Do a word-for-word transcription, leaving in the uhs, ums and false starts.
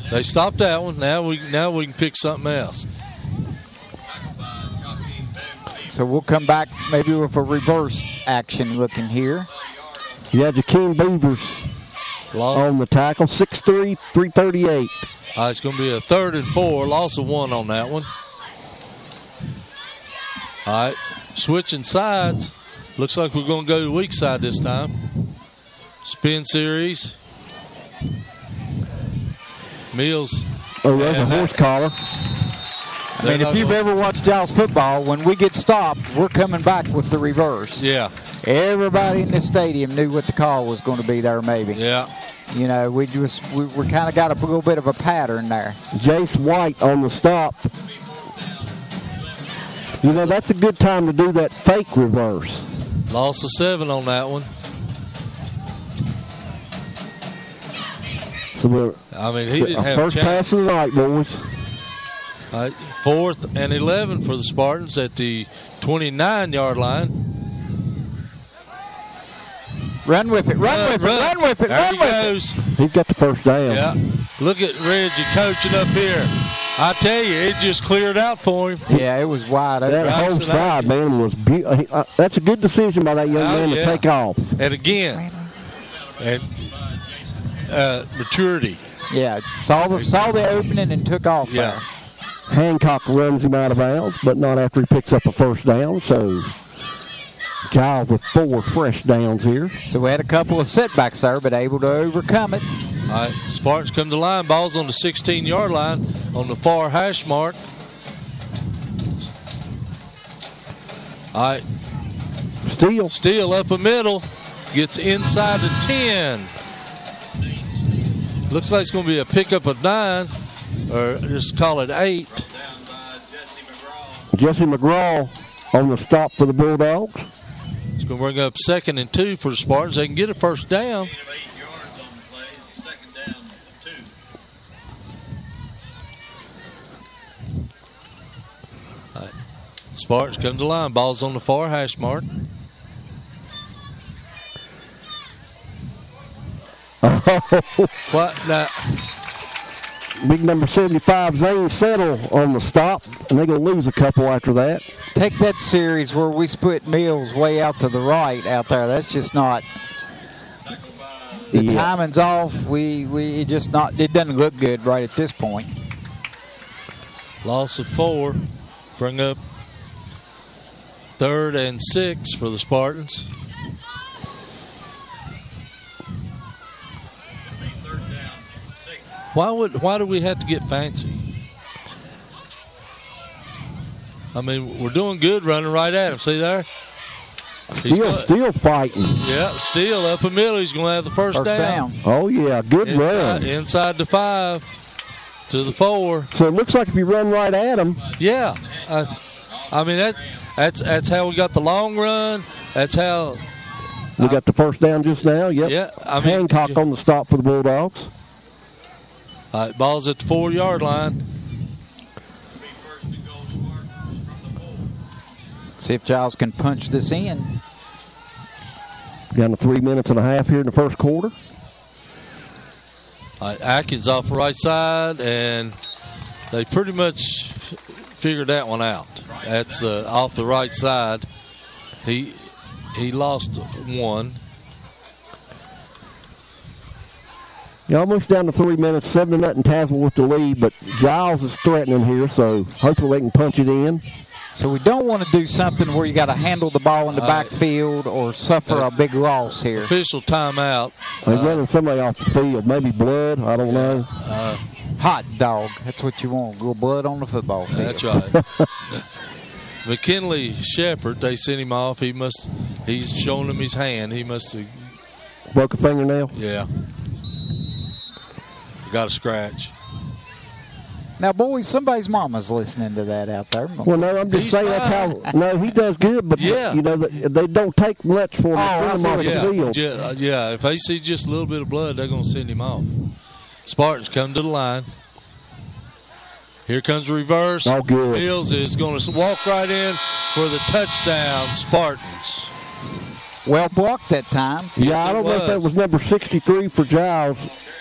They stopped that one. Now we now we can pick something else. So we'll come back maybe with a reverse action looking here. Yeah, Jakeem Beavers Lost. on the tackle. six three, three thirty-eight. Uh, it's going to be a third and four. Loss of one on that one. All right, switching sides. Looks like we're going to go to the weak side this time. Spin series. Mills. Oh, that's a horse collar. I mean, if you've ever watched Giles football, when we get stopped, we're coming back with the reverse. Yeah. Everybody in the stadium knew what the call was going to be there, maybe. Yeah. You know, we just we, we kind of got a little bit of a pattern there. Jace White on the stop. You know, that's a good time to do that fake reverse. Loss of seven on that one. So we're I mean, he didn't have first chance. pass of the night, boys. All right, fourth and eleven for the Spartans at the twenty-nine yard line. Run with it, run, Run, with run. it, run with it, There run he with goes. it. He got the first down. Yeah. Look at Reggie coaching up here. I tell you, it just cleared out for him. Yeah, it was wide open. That whole Right, so side, man, was be- uh, that's a good decision by that young Oh, man to yeah. take off. And again, and uh, maturity. Yeah, saw the, saw the opening and took off Yeah. there. Hancock runs him out of bounds, but not after he picks up a first down. So Giles with four fresh downs here. So we had a couple of setbacks there, but able to overcome it. All right, Spartans come to line. Ball's on the sixteen yard line on the far hash mark. All right. Steele. Steele up the middle. Gets inside the ten. Looks like it's going to be a pickup of nine. Or just call it eight. Jesse McGraw on the stop for the Bulldogs. It's going to bring up second and two for the Spartans. They can get a first down. All right. Spartans come to line. Ball's on the far hash mark. What? Now, Big number seventy-five, Zane Settle on the stop, and they're going to lose a couple after that. Take that series where we split Mills way out to the right out there. That's just not. The Yeah. timing's off. We we it just not. It doesn't look good right at this point. loss of four. Bring up third and six for the Spartans. Why would why do we have to get fancy? I mean, we're doing good running right at him. See there? He's Still, gonna- still fighting. Yeah, Steele up the middle. He's going to have the first, First down. down. Oh, yeah, good Inside, run. inside the five to the four. So it looks like if you run right at him, Yeah, I, I mean that that's that's how we got the long run. That's how. we got the first down just now. Yep. Yeah, I mean, Hancock on the stop for the Bulldogs. All right, ball's at the four yard line. See if Giles can punch this in. Down to three minutes and a half here in the first quarter. All right, Atkins off the right side, and they pretty much f- figured that one out. That's uh, off the right side. He he lost one. Yeah, almost down to three minutes, seven to nothing. Tazewell with the lead, but Giles is threatening here, so hopefully they can punch it in. So we don't want to do something where you got to handle the ball in the All right. backfield or suffer a big loss here. Official timeout. They're Uh, running somebody off the field, maybe blood. I don't know. uh, Hot dog. That's what you want. Go blood on the football field. That's right. McKinley Shepard, they sent him off. He must. He's showing him his hand. He must have. Broke a fingernail. Yeah. Got a scratch. Now, boys, somebody's mama's listening to that out there. Well, no, I'm just He's saying that's how. No, he does good, but Yeah. you know they, they don't take much for him Oh, to I send him see off what the Yeah, field. yeah, uh, yeah. If they see just a little bit of blood, they're going to send him off. Spartans come to the line. Here comes the reverse. Oh, good. Mills is going to walk right in for the touchdown, Spartans. Well blocked that time. Yeah, I it don't know if that was. was number sixty-three for Giles.